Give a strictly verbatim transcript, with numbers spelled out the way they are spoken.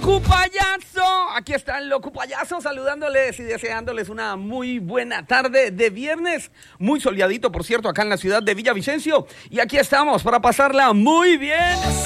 Loco Payaso. Aquí está el Loco Payaso saludándoles y deseándoles una muy buena tarde de viernes. Muy soleadito, por cierto, acá en la ciudad de Villavicencio. Y aquí estamos para pasarla muy bien.